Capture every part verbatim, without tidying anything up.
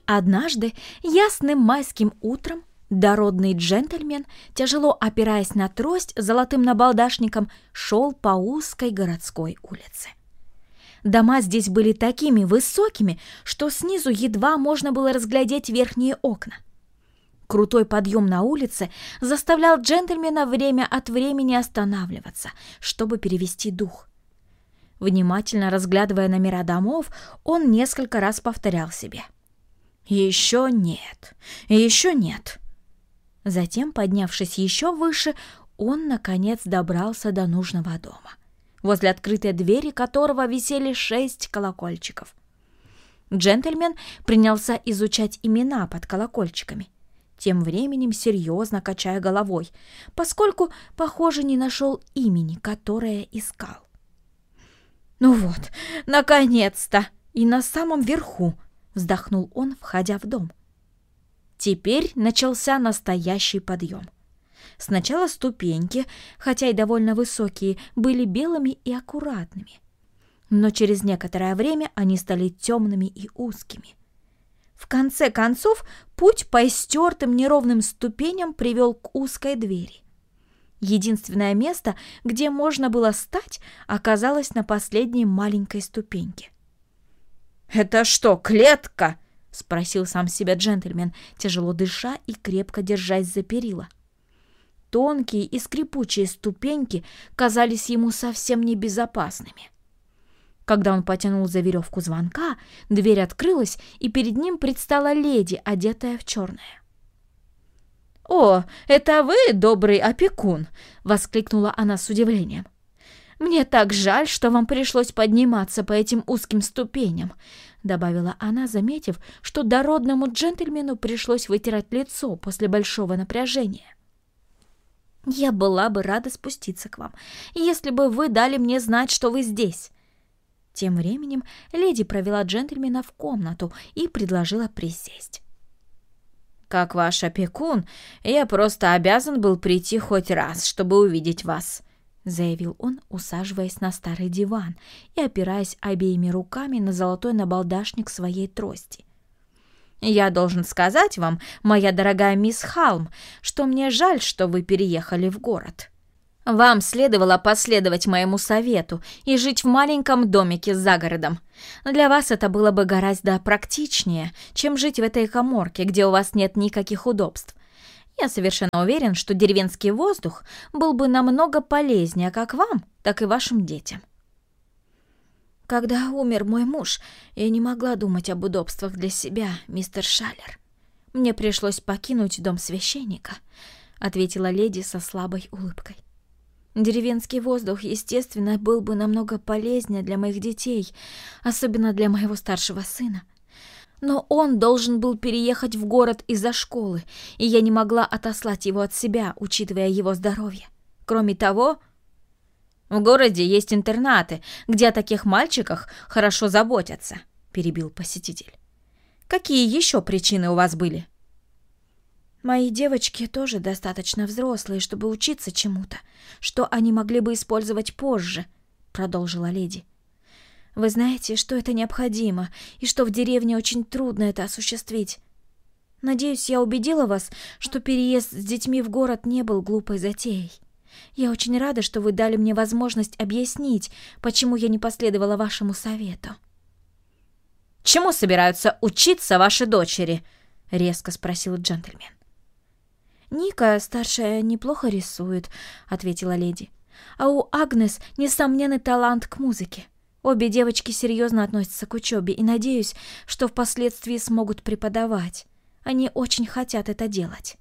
Однажды, ясным майским утром, дородный джентльмен, тяжело опираясь на трость с золотым набалдашником, шел по узкой городской улице. Дома здесь были такими высокими, что снизу едва можно было разглядеть верхние окна. Крутой подъем на улице заставлял джентльмена время от времени останавливаться, чтобы перевести дух. Внимательно разглядывая номера домов, он несколько раз повторял себе: «Еще нет, еще нет». Затем, поднявшись еще выше, он, наконец, добрался до нужного дома, возле открытой двери которого висели шесть колокольчиков. Джентльмен принялся изучать имена под колокольчиками, тем временем серьезно качая головой, поскольку, похоже, не нашел имени, которое искал. «Ну вот, наконец-то! И на самом верху!» — вздохнул он, входя в дом. Теперь начался настоящий подъем. Сначала ступеньки, хотя и довольно высокие, были белыми и аккуратными, но через некоторое время они стали темными и узкими. В конце концов, путь по истертым неровным ступеням привел к узкой двери. Единственное место, где можно было стать, оказалось на последней маленькой ступеньке. «Это что, клетка?» — спросил сам себя джентльмен, тяжело дыша и крепко держась за перила. Тонкие и скрипучие ступеньки казались ему совсем небезопасными. Когда он потянул за веревку звонка, дверь открылась, и перед ним предстала леди, одетая в черное. «О, это вы, добрый опекун!» — воскликнула она с удивлением. «Мне так жаль, что вам пришлось подниматься по этим узким ступеням», — добавила она, заметив, что дородному джентльмену пришлось вытирать лицо после большого напряжения. «Я была бы рада спуститься к вам, если бы вы дали мне знать, что вы здесь». Тем временем леди провела джентльмена в комнату и предложила присесть. «Как ваш опекун, я просто обязан был прийти хоть раз, чтобы увидеть вас», — заявил он, усаживаясь на старый диван и опираясь обеими руками на золотой набалдашник своей трости. «Я должен сказать вам, моя дорогая мисс Халм, что мне жаль, что вы переехали в город. Вам следовало последовать моему совету и жить в маленьком домике за городом. Для вас это было бы гораздо практичнее, чем жить в этой каморке, где у вас нет никаких удобств. Я совершенно уверен, что деревенский воздух был бы намного полезнее как вам, так и вашим детям». «Когда умер мой муж, я не могла думать об удобствах для себя, мистер Шаллер. Мне пришлось покинуть дом священника», — ответила леди со слабой улыбкой. «Деревенский воздух, естественно, был бы намного полезнее для моих детей, особенно для моего старшего сына. Но он должен был переехать в город из-за школы, и я не могла отослать его от себя, учитывая его здоровье. Кроме того, в городе есть интернаты, где о таких мальчиках хорошо заботятся», — перебил посетитель. «Какие еще причины у вас были?» «Мои девочки тоже достаточно взрослые, чтобы учиться чему-то, что они могли бы использовать позже», — продолжила леди. «Вы знаете, что это необходимо, и что в деревне очень трудно это осуществить. Надеюсь, я убедила вас, что переезд с детьми в город не был глупой затеей. Я очень рада, что вы дали мне возможность объяснить, почему я не последовала вашему совету». «Чему собираются учиться ваши дочери?» — резко спросил джентльмен. «Ника, старшая, неплохо рисует», — ответила леди. «А у Агнес несомненный талант к музыке. Обе девочки серьезно относятся к учебе и надеюсь, что впоследствии смогут преподавать. Они очень хотят это делать».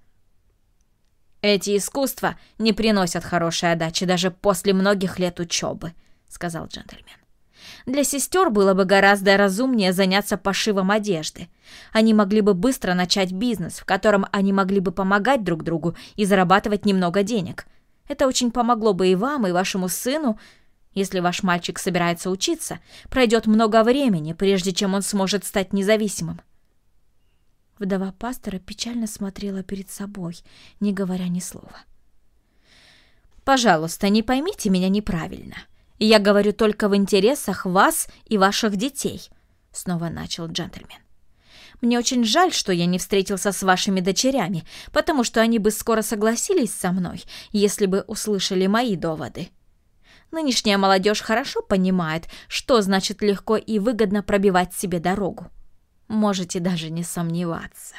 «Эти искусства не приносят хорошей отдачи даже после многих лет учебы», — сказал джентльмен. «Для сестер было бы гораздо разумнее заняться пошивом одежды. Они могли бы быстро начать бизнес, в котором они могли бы помогать друг другу и зарабатывать немного денег. Это очень помогло бы и вам, и вашему сыну. Если ваш мальчик собирается учиться, пройдет много времени, прежде чем он сможет стать независимым». Вдова пастора печально смотрела перед собой, не говоря ни слова. «Пожалуйста, не поймите меня неправильно. Я говорю только в интересах вас и ваших детей», — снова начал джентльмен. Мне очень жаль, что я не встретился с вашими дочерями, потому что они бы скоро согласились со мной, если бы услышали мои доводы. Нынешняя молодежь хорошо понимает, что значит легко и выгодно пробивать себе дорогу. Можете даже не сомневаться.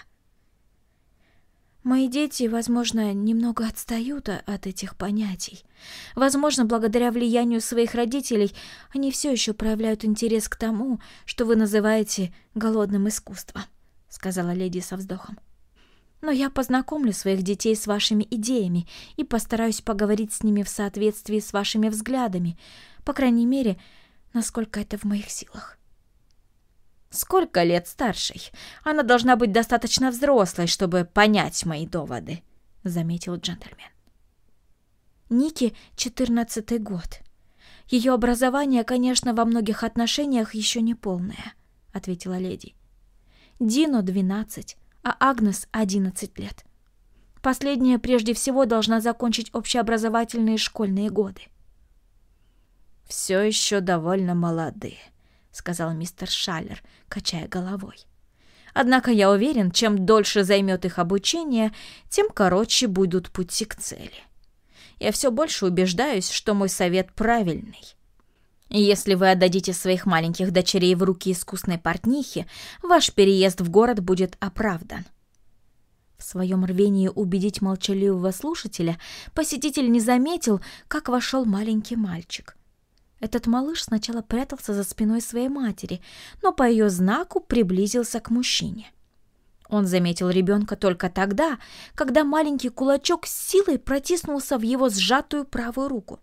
Мои дети, возможно, немного отстают от этих понятий. Возможно, благодаря влиянию своих родителей они все еще проявляют интерес к тому, что вы называете голодным искусством, сказала леди со вздохом. Но я познакомлю своих детей с вашими идеями и постараюсь поговорить с ними в соответствии с вашими взглядами, по крайней мере, насколько это в моих силах. Сколько лет старшей? Она должна быть достаточно взрослой, чтобы понять мои доводы, заметил джентльмен. Нике четырнадцатый год. Ее образование, конечно, во многих отношениях еще не полное, ответила леди. Дино двенадцать, а Агнес одиннадцать лет. Последняя прежде всего должна закончить общеобразовательные школьные годы. Все еще довольно молодые, сказал мистер Шаллер, качая головой. Однако я уверен, чем дольше займет их обучение, тем короче будут пути к цели. Я все больше убеждаюсь, что мой совет правильный. Если вы отдадите своих маленьких дочерей в руки искусной портнихи, ваш переезд в город будет оправдан. В своем рвении убедить молчаливого слушателя посетитель не заметил, как вошел маленький мальчик. Этот малыш сначала прятался за спиной своей матери, но по ее знаку приблизился к мужчине. Он заметил ребенка только тогда, когда маленький кулачок с силой протиснулся в его сжатую правую руку.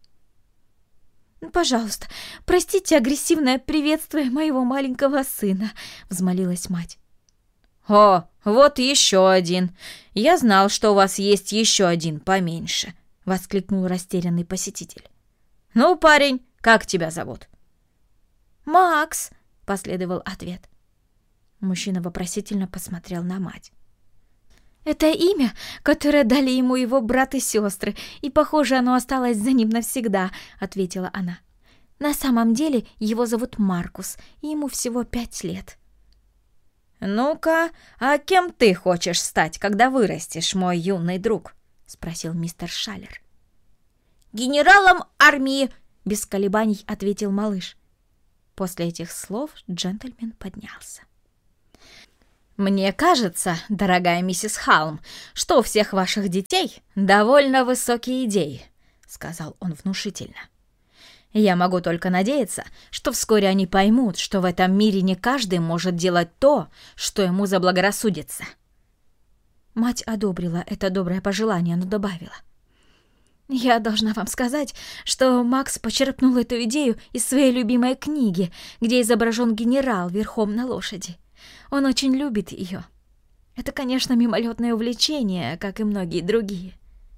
«Пожалуйста, простите агрессивное приветствие моего маленького сына», — взмолилась мать. «О, вот еще один! Я знал, что у вас есть еще один поменьше», — воскликнул растерянный посетитель. «Ну, парень, как тебя зовут?» «Макс», — последовал ответ. Мужчина вопросительно посмотрел на мать. «Это имя, которое дали ему его брат и сестры, и, похоже, оно осталось за ним навсегда», — ответила она. «На самом деле его зовут Маркус, и ему всего пять лет». «Ну-ка, а кем ты хочешь стать, когда вырастешь, мой юный друг?» — спросил мистер Шаллер. «Генералом армии!» — без колебаний ответил малыш. После этих слов джентльмен поднялся. «Мне кажется, дорогая миссис Халм, что у всех ваших детей довольно высокие идеи», — сказал он внушительно. «Я могу только надеяться, что вскоре они поймут, что в этом мире не каждый может делать то, что ему заблагорассудится». Мать одобрила это доброе пожелание, но добавила: «Я должна вам сказать, что Макс почерпнул эту идею из своей любимой книги, где изображен генерал верхом на лошади. Он очень любит ее. Это, конечно, мимолетное увлечение, как и многие другие».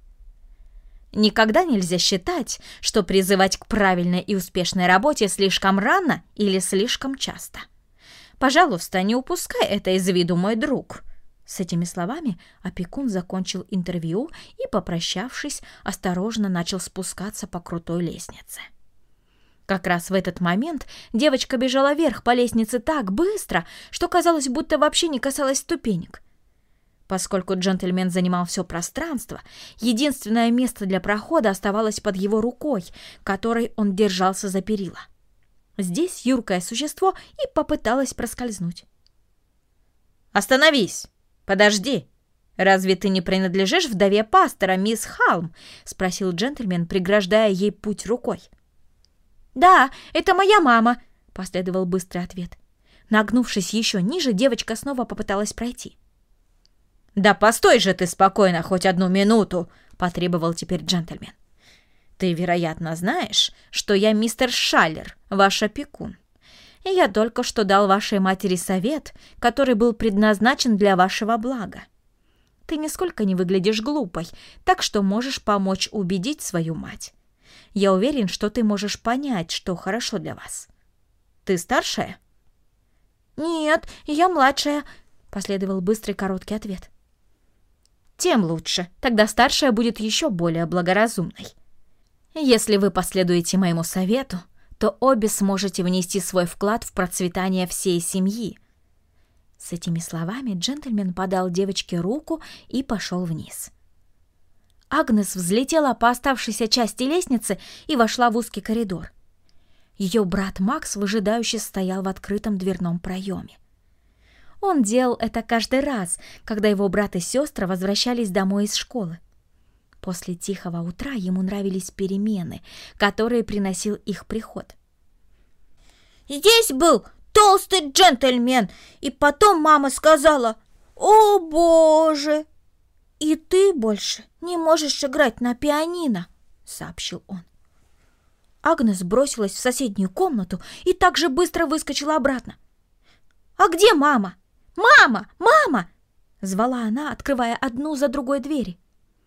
Никогда нельзя считать, что призывать к правильной и успешной работе слишком рано или слишком часто. Пожалуйста, не упускай это из виду, мой друг. С этими словами опекун закончил интервью и, попрощавшись, осторожно начал спускаться по крутой лестнице. Как раз в этот момент девочка бежала вверх по лестнице так быстро, что казалось, будто вообще не касалась ступенек. Поскольку джентльмен занимал все пространство, единственное место для прохода оставалось под его рукой, которой он держался за перила. Здесь юркое существо и попыталось проскользнуть. «Остановись! Подожди! Разве ты не принадлежишь вдове пастора, мисс Халм?» — спросил джентльмен, преграждая ей путь рукой. «Да, это моя мама», — последовал быстрый ответ. Нагнувшись еще ниже, девочка снова попыталась пройти. «Да постой же ты спокойно хоть одну минуту!» — потребовал теперь джентльмен. «Ты, вероятно, знаешь, что я мистер Шаллер, ваш опекун. И я только что дал вашей матери совет, который был предназначен для вашего блага. Ты нисколько не выглядишь глупой, так что можешь помочь убедить свою мать. Я уверен, что ты можешь понять, что хорошо для вас. Ты старшая?» «Нет, я младшая», — последовал быстрый короткий ответ. «Тем лучше, тогда старшая будет еще более благоразумной. Если вы последуете моему совету, то обе сможете внести свой вклад в процветание всей семьи». С этими словами джентльмен подал девочке руку и пошел вниз. Агнес взлетела по оставшейся части лестницы и вошла в узкий коридор. Ее брат Макс выжидающе стоял в открытом дверном проеме. Он делал это каждый раз, когда его брат и сестры возвращались домой из школы. После тихого утра ему нравились перемены, которые приносил их приход. «Здесь был толстый джентльмен, и потом мама сказала: "О, Боже! И ты больше не можешь играть на пианино", — сообщил он. Агнес бросилась в соседнюю комнату и так же быстро выскочила обратно. «А где мама? Мама! Мама!» — звала она, открывая одну за другой двери.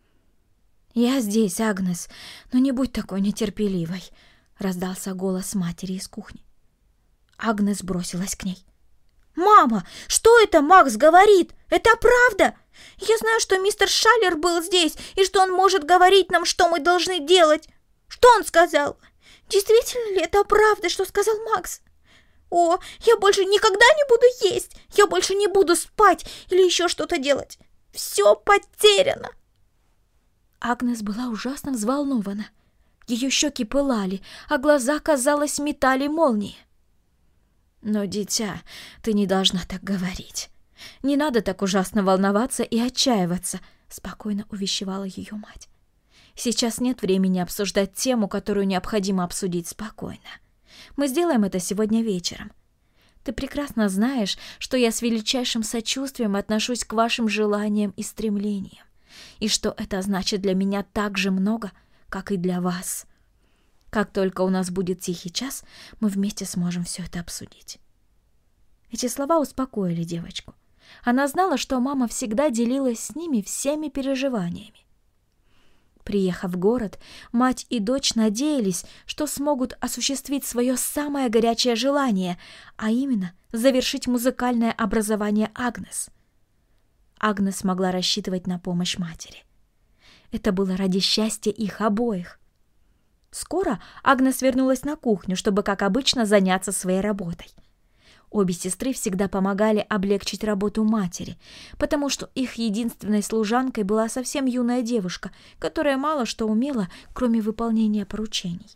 «Я здесь, Агнес, но не будь такой нетерпеливой», — раздался голос матери из кухни. Агнес бросилась к ней. «Мама, что это Макс говорит? Это правда? Я знаю, что мистер Шаллер был здесь и что он может говорить нам, что мы должны делать. Что он сказал? Действительно ли это правда, что сказал Макс? О, я больше никогда не буду есть, я больше не буду спать или еще что-то делать. Все потеряно!» Агнес была ужасно взволнована. Ее щеки пылали, а глаза, казалось, метали молнии. «Но, дитя, ты не должна так говорить. Не надо так ужасно волноваться и отчаиваться», — спокойно увещевала ее мать. «Сейчас нет времени обсуждать тему, которую необходимо обсудить спокойно. Мы сделаем это сегодня вечером. Ты прекрасно знаешь, что я с величайшим сочувствием отношусь к вашим желаниям и стремлениям, и что это значит для меня так же много, как и для вас. Как только у нас будет тихий час, мы вместе сможем все это обсудить». Эти слова успокоили девочку. Она знала, что мама всегда делилась с ними всеми переживаниями. Приехав в город, мать и дочь надеялись, что смогут осуществить свое самое горячее желание, а именно завершить музыкальное образование Агнес. Агнес могла рассчитывать на помощь матери. Это было ради счастья их обоих. Скоро Агнес вернулась на кухню, чтобы, как обычно, заняться своей работой. Обе сестры всегда помогали облегчить работу матери, потому что их единственной служанкой была совсем юная девушка, которая мало что умела, кроме выполнения поручений.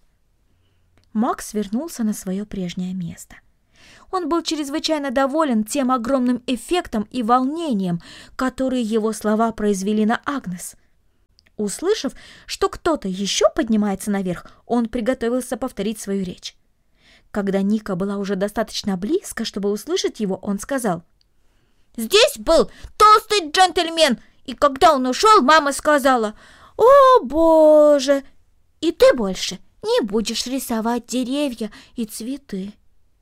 Макс вернулся на свое прежнее место. Он был чрезвычайно доволен тем огромным эффектом и волнением, которые его слова произвели на Агнес. Услышав, что кто-то еще поднимается наверх, он приготовился повторить свою речь. Когда Ника была уже достаточно близко, чтобы услышать его, он сказал: «Здесь был толстый джентльмен, и когда он ушел, мама сказала: "О, Боже! И ты больше не будешь рисовать деревья и цветы"».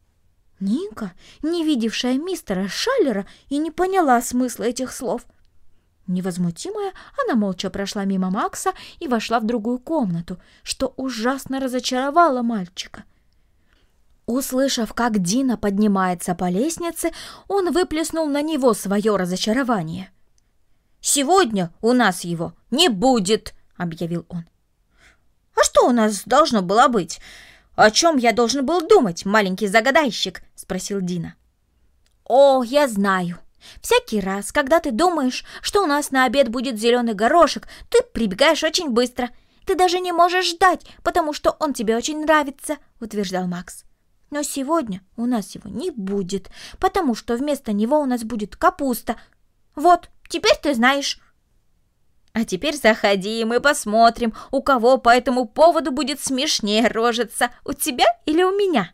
Ника, не видевшая мистера Шаллера, и не поняла смысла этих слов. Невозмутимая, она молча прошла мимо Макса и вошла в другую комнату, что ужасно разочаровало мальчика. Услышав, как Дина поднимается по лестнице, он выплеснул на него свое разочарование. «Сегодня у нас его не будет», — объявил он. «А что у нас должно было быть? О чем я должен был думать, маленький загадайщик?» — спросил Дина. «О, я знаю. Всякий раз, когда ты думаешь, что у нас на обед будет зеленый горошек, ты прибегаешь очень быстро. Ты даже не можешь ждать, потому что он тебе очень нравится», — утверждал Макс. «Но сегодня у нас его не будет, потому что вместо него у нас будет капуста. Вот, теперь ты знаешь». «А теперь заходи, и мы посмотрим, у кого по этому поводу будет смешнее рожиться, у тебя или у меня».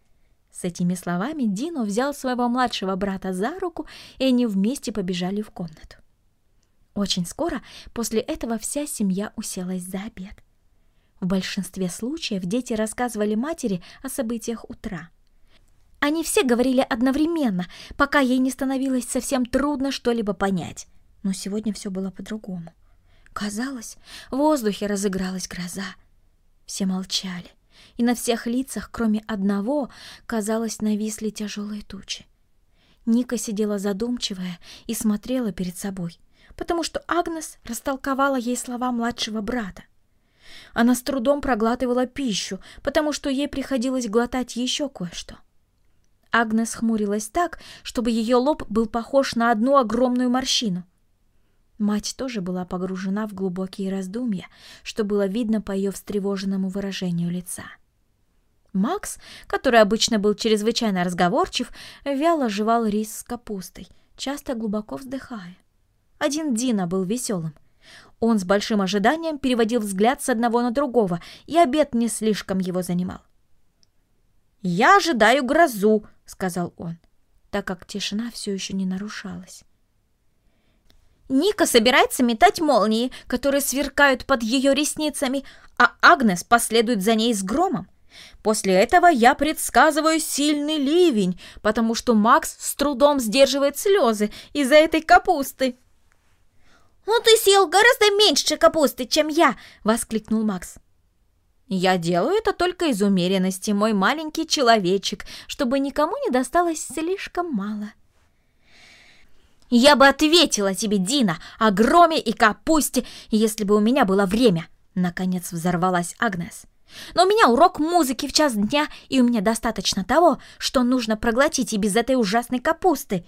С этими словами Дино взял своего младшего брата за руку, и они вместе побежали в комнату. Очень скоро после этого вся семья уселась за обед. В большинстве случаев дети рассказывали матери о событиях утра. Они все говорили одновременно, пока ей не становилось совсем трудно что-либо понять. Но сегодня все было по-другому. Казалось, в воздухе разыгралась гроза. Все молчали, и на всех лицах, кроме одного, казалось, нависли тяжелые тучи. Ника сидела задумчивая и смотрела перед собой, потому что Агнес растолковала ей слова младшего брата. Она с трудом проглатывала пищу, потому что ей приходилось глотать еще кое-что. Агнес хмурилась так, чтобы ее лоб был похож на одну огромную морщину. Мать тоже была погружена в глубокие раздумья, что было видно по ее встревоженному выражению лица. Макс, который обычно был чрезвычайно разговорчив, вяло жевал рис с капустой, часто глубоко вздыхая. Один Дино был веселым. Он с большим ожиданием переводил взгляд с одного на другого, и обед не слишком его занимал. «Я ожидаю грозу», — сказал он, так как тишина все еще не нарушалась. Ника собирается метать молнии, которые сверкают под ее ресницами, а Агнес последует за ней с громом. После этого я предсказываю сильный ливень, потому что Макс с трудом сдерживает слезы из-за этой капусты. «Ну ты съел гораздо меньше капусты, чем я!» — воскликнул Макс. «Я делаю это только из умеренности, мой маленький человечек, чтобы никому не досталось слишком мало». «Я бы ответила тебе, Дина, о громе и капусте, если бы у меня было время!» — наконец взорвалась Агнес. «Но у меня урок музыки в час дня, и у меня достаточно того, что нужно проглотить и без этой ужасной капусты».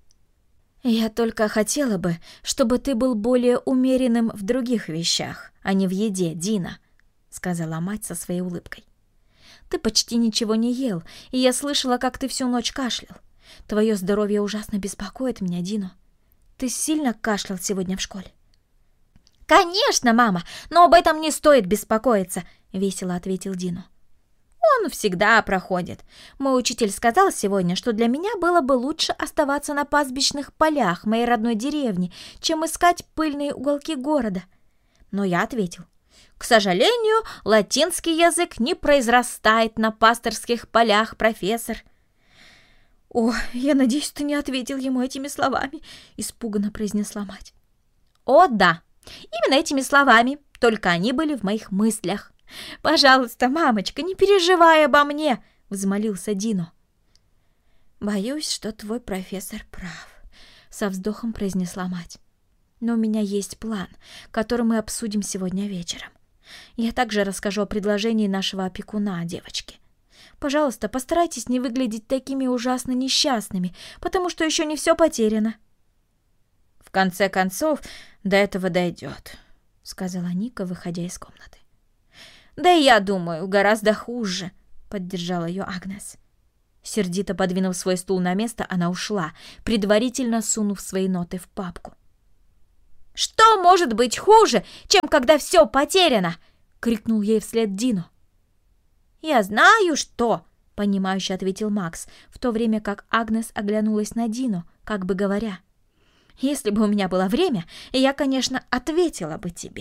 «Я только хотела бы, чтобы ты был более умеренным в других вещах, а не в еде, Дина», — сказала мать со своей улыбкой. «Ты почти ничего не ел, и я слышала, как ты всю ночь кашлял. Твое здоровье ужасно беспокоит меня, Дино. Ты сильно кашлял сегодня в школе?» «Конечно, мама, но об этом не стоит беспокоиться», — весело ответил Дино. «Он всегда проходит. Мой учитель сказал сегодня, что для меня было бы лучше оставаться на пастбищных полях моей родной деревни, чем искать пыльные уголки города». Но я ответил: «К сожалению, латинский язык не произрастает на пасторских полях, профессор». «О, я надеюсь, ты не ответил ему этими словами», — испуганно произнесла мать. «О, да, именно этими словами, только они были в моих мыслях». «Пожалуйста, мамочка, не переживай обо мне», — взмолился Дино. «Боюсь, что твой профессор прав», — со вздохом произнесла мать. «Но у меня есть план, который мы обсудим сегодня вечером. Я также расскажу о предложении нашего опекуна девочке. Пожалуйста, постарайтесь не выглядеть такими ужасно несчастными, потому что еще не все потеряно». «В конце концов, до этого дойдет», — сказала Ника, выходя из комнаты. «Да и я думаю, гораздо хуже», — поддержала ее Агнес. Сердито подвинув свой стул на место, она ушла, предварительно сунув свои ноты в папку. «Что может быть хуже, чем когда все потеряно?» — крикнул ей вслед Дино. «Я знаю, что», — понимающе ответил Макс, в то время как Агнес оглянулась на Дино, как бы говоря: «Если бы у меня было время, я, конечно, ответила бы тебе».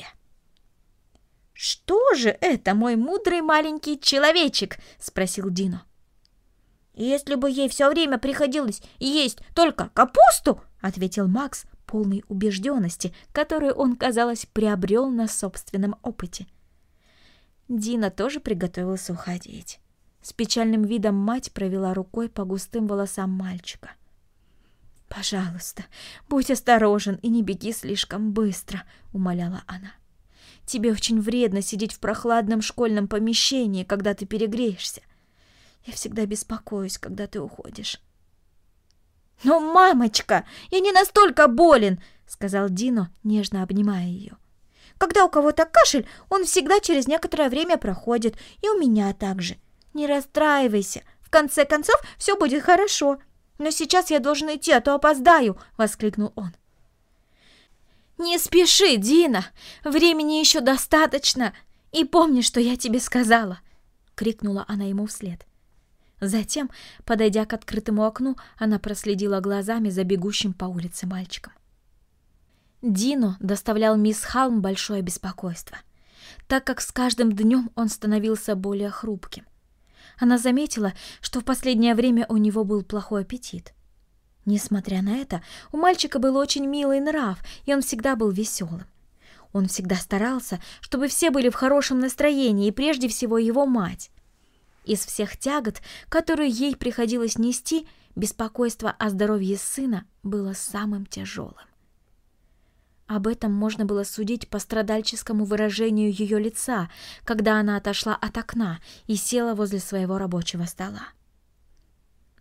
«Что же это, мой мудрый маленький человечек?» — спросил Дино. «Если бы ей все время приходилось есть только капусту», — ответил Макс, полный убежденности, которую он, казалось, приобрел на собственном опыте. Дина тоже приготовился уходить. С печальным видом мать провела рукой по густым волосам мальчика. «Пожалуйста, будь осторожен и не беги слишком быстро», — умоляла она. «Тебе очень вредно сидеть в прохладном школьном помещении, когда ты перегреешься. Я всегда беспокоюсь, когда ты уходишь». «Но, мамочка, я не настолько болен», — сказал Дино, нежно обнимая ее. «Когда у кого-то кашель, он всегда через некоторое время проходит, и у меня также. Не расстраивайся, в конце концов все будет хорошо. Но сейчас я должен идти, а то опоздаю», — воскликнул он. «Не спеши, Дина, времени еще достаточно, и помни, что я тебе сказала», — крикнула она ему вслед. Затем, подойдя к открытому окну, она проследила глазами за бегущим по улице мальчиком. Дино доставлял мисс Халм большое беспокойство, так как с каждым днем он становился более хрупким. Она заметила, что в последнее время у него был плохой аппетит. Несмотря на это, у мальчика был очень милый нрав, и он всегда был веселым. Он всегда старался, чтобы все были в хорошем настроении, и прежде всего его мать. Из всех тягот, которые ей приходилось нести, беспокойство о здоровье сына было самым тяжелым. Об этом можно было судить по страдальческому выражению ее лица, когда она отошла от окна и села возле своего рабочего стола.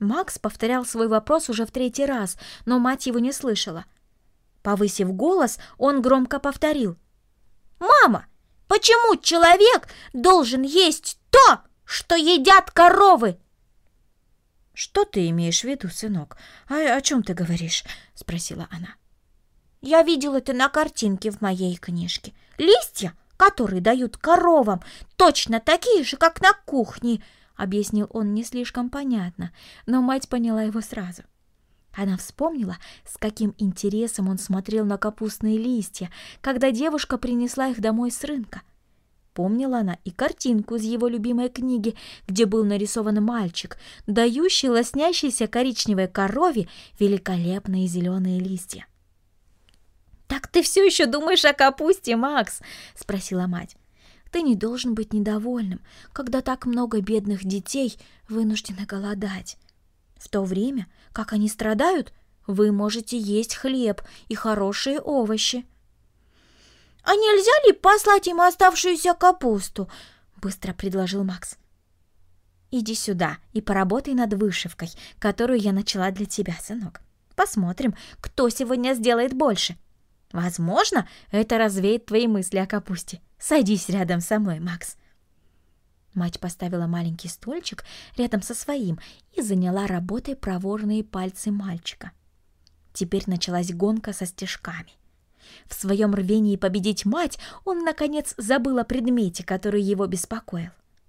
Макс повторял свой вопрос уже в третий раз, но мать его не слышала. Повысив голос, он громко повторил: «Мама, почему человек должен есть то, что едят коровы?» «Что ты имеешь в виду, сынок? А о чем ты говоришь?» — спросила она. «Я видел это на картинке в моей книжке. Листья, которые дают коровам, точно такие же, как на кухне», — объяснил он не слишком понятно, но мать поняла его сразу. Она вспомнила, с каким интересом он смотрел на капустные листья, когда девушка принесла их домой с рынка. Помнила она и картинку из его любимой книги, где был нарисован мальчик, дающий лоснящейся коричневой корове великолепные зеленые листья. «Так ты все еще думаешь о капусте, Макс?» — спросила мать. «Ты не должен быть недовольным, когда так много бедных детей вынуждены голодать. В то время, как они страдают, вы можете есть хлеб и хорошие овощи». «А нельзя ли послать им оставшуюся капусту?» — быстро предложил Макс. «Иди сюда и поработай над вышивкой, которую я начала для тебя, сынок. Посмотрим, кто сегодня сделает больше. Возможно, это развеет твои мысли о капусте. Садись рядом со мной, Макс». Мать поставила маленький стульчик рядом со своим и заняла работой проворные пальцы мальчика. Теперь началась гонка со стежками. В своем рвении победить мать он, наконец, забыл о предмете, который его беспокоил.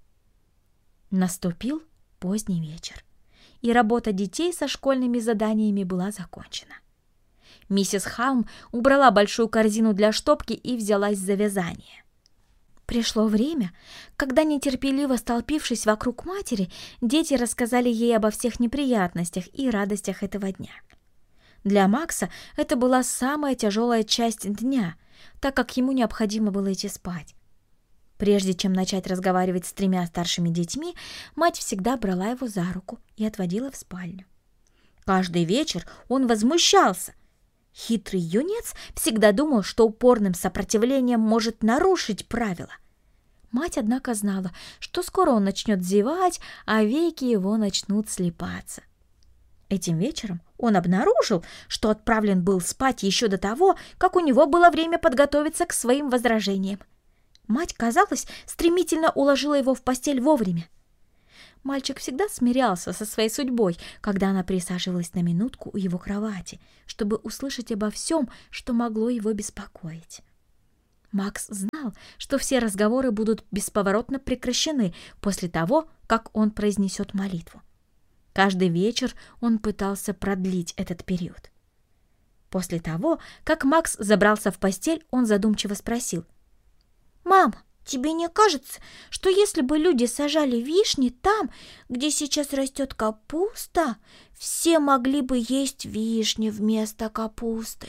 Наступил поздний вечер, и работа детей со школьными заданиями была закончена. Миссис Халм убрала большую корзину для штопки и взялась за вязание. Пришло время, когда, нетерпеливо столпившись вокруг матери, дети рассказали ей обо всех неприятностях и радостях этого дня. Для Макса это была самая тяжелая часть дня, так как ему необходимо было идти спать. Прежде чем начать разговаривать с тремя старшими детьми, мать всегда брала его за руку и отводила в спальню. Каждый вечер он возмущался. Хитрый юнец всегда думал, что упорным сопротивлением может нарушить правила. Мать, однако, знала, что скоро он начнет зевать, а веки его начнут слипаться. Этим вечером он обнаружил, что отправлен был спать еще до того, как у него было время подготовиться к своим возражениям. Мать, казалось, стремительно уложила его в постель вовремя. Мальчик всегда смирялся со своей судьбой, когда она присаживалась на минутку у его кровати, чтобы услышать обо всем, что могло его беспокоить. Макс знал, что все разговоры будут бесповоротно прекращены после того, как он произнесет молитву. Каждый вечер он пытался продлить этот период. После того, как Макс забрался в постель, он задумчиво спросил: «Мама, тебе не кажется, что если бы люди сажали вишни там, где сейчас растет капуста, все могли бы есть вишни вместо капусты?»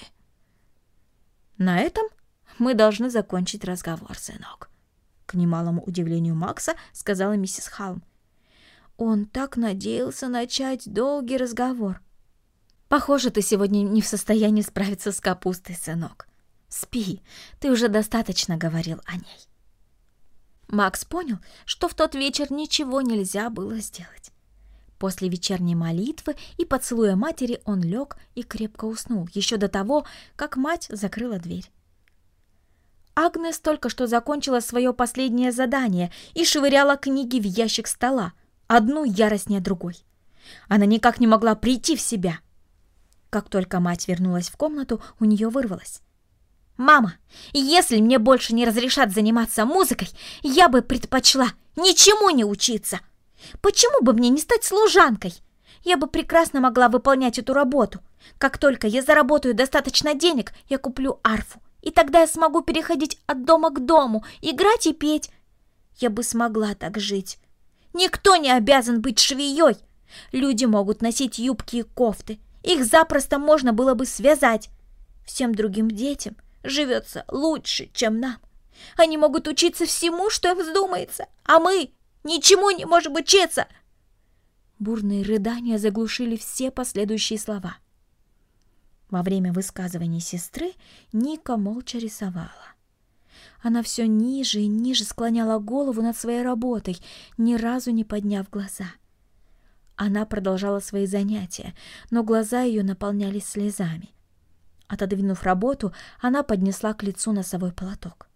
«На этом мы должны закончить разговор, сынок», — к немалому удивлению Макса сказала миссис Халм. Он так надеялся начать долгий разговор. «Похоже, ты сегодня не в состоянии справиться с капустой, сынок. Спи, ты уже достаточно говорил о ней». Макс понял, что в тот вечер ничего нельзя было сделать. После вечерней молитвы и поцелуя матери он лег и крепко уснул, еще до того, как мать закрыла дверь. Агнес только что закончила свое последнее задание и швыряла книги в ящик стола, одну яростнее другой. Она никак не могла прийти в себя. Как только мать вернулась в комнату, у нее вырвалось: «Мама, если мне больше не разрешат заниматься музыкой, я бы предпочла ничему не учиться. Почему бы мне не стать служанкой? Я бы прекрасно могла выполнять эту работу. Как только я заработаю достаточно денег, я куплю арфу, и тогда я смогу переходить от дома к дому, играть и петь. Я бы смогла так жить. Никто не обязан быть швеей. Люди могут носить юбки и кофты. Их запросто можно было бы связать. Всем другим детям живется лучше, чем нам. Они могут учиться всему, что им вздумается, а мы ничему не можем учиться». Бурные рыдания заглушили все последующие слова. Во время высказываний сестры Ника молча рисовала. Она все ниже и ниже склоняла голову над своей работой, ни разу не подняв глаза. Она продолжала свои занятия, но глаза ее наполнялись слезами. Отодвинув работу, она поднесла к лицу носовой платок.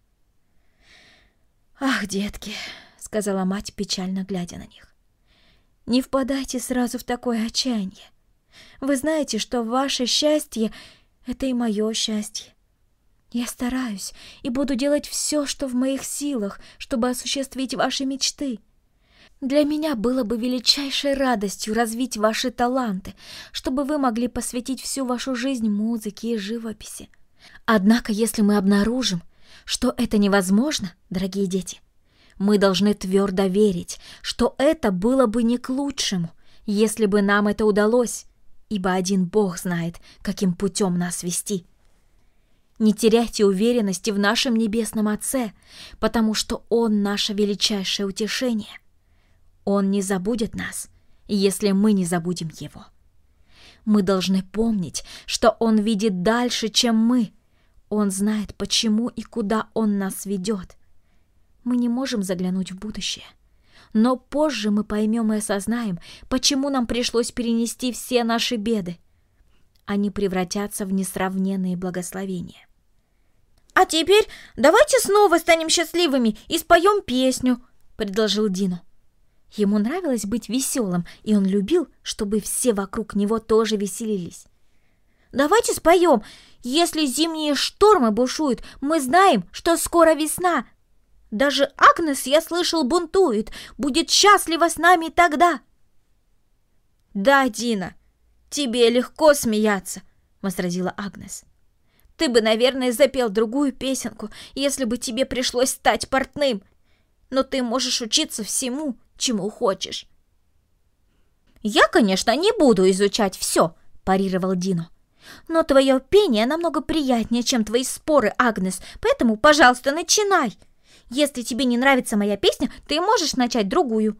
«Ах, детки!» — сказала мать, печально глядя на них. «Не впадайте сразу в такое отчаяние. Вы знаете, что ваше счастье — это и мое счастье. Я стараюсь и буду делать все, что в моих силах, чтобы осуществить ваши мечты. Для меня было бы величайшей радостью развить ваши таланты, чтобы вы могли посвятить всю вашу жизнь музыке и живописи. Однако, если мы обнаружим, что это невозможно, дорогие дети, мы должны твердо верить, что это было бы не к лучшему, если бы нам это удалось, ибо один Бог знает, каким путем нас вести. Не теряйте уверенности в нашем Небесном Отце, потому что Он наше величайшее утешение. Он не забудет нас, если мы не забудем Его. Мы должны помнить, что Он видит дальше, чем мы. Он знает, почему и куда Он нас ведет. Мы не можем заглянуть в будущее, но позже мы поймем и осознаем, почему нам пришлось перенести все наши беды. Они превратятся в несравненные благословения. «А теперь давайте снова станем счастливыми и споем песню», — предложил Дино. Ему нравилось быть веселым, и он любил, чтобы все вокруг него тоже веселились. «Давайте споем. Если зимние штормы бушуют, мы знаем, что скоро весна. Даже Агнес, я слышал, бунтует, будет счастлива с нами тогда». «Да, Дина, тебе легко смеяться», — возразила Агнес. «Ты бы, наверное, запел другую песенку, если бы тебе пришлось стать портным. Но ты можешь учиться всему, чему хочешь». «Я, конечно, не буду изучать все», — парировал Дино. «Но твое пение намного приятнее, чем твои споры, Агнес, поэтому, пожалуйста, начинай. Если тебе не нравится моя песня, ты можешь начать другую».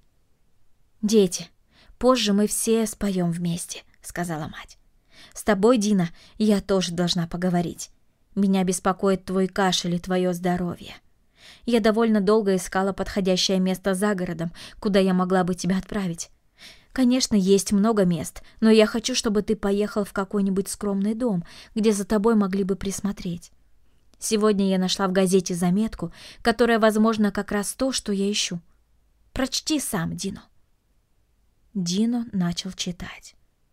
«Дети, позже мы все споем вместе», — сказала мать. «С тобой, Дина, я тоже должна поговорить. Меня беспокоит твой кашель и твое здоровье. Я довольно долго искала подходящее место за городом, куда я могла бы тебя отправить. Конечно, есть много мест, но я хочу, чтобы ты поехал в какой-нибудь скромный дом, где за тобой могли бы присмотреть. Сегодня я нашла в газете заметку, которая, возможно, как раз то, что я ищу. Прочти сам, Дино». Дино начал читать.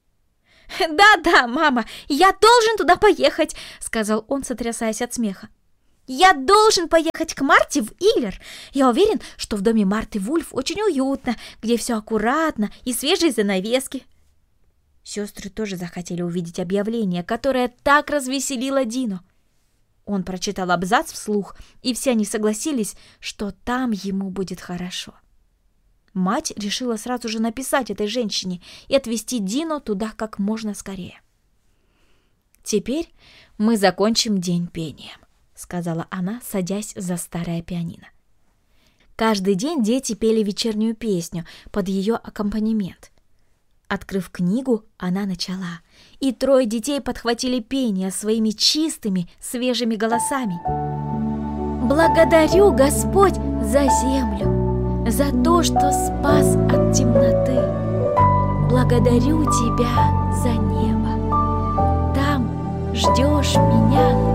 «Да-да, мама, я должен туда поехать», — сказал он, сотрясаясь от смеха. «Я должен поехать к Марте в Иллер. Я уверен, что в доме Марты Вульф очень уютно, где все аккуратно и свежие занавески». Сестры тоже захотели увидеть объявление, которое так развеселило Дино. Он прочитал абзац вслух, и все они согласились, что там ему будет хорошо. Мать решила сразу же написать этой женщине и отвезти Дино туда как можно скорее. «Теперь мы закончим день пением», — сказала она, садясь за старое пианино. Каждый день дети пели вечернюю песню под ее аккомпанемент. Открыв книгу, она начала, и трое детей подхватили пение своими чистыми, свежими голосами. «Благодарю, Господь, за землю, за то, что спас от темноты. Благодарю Тебя за небо. Там ждешь меня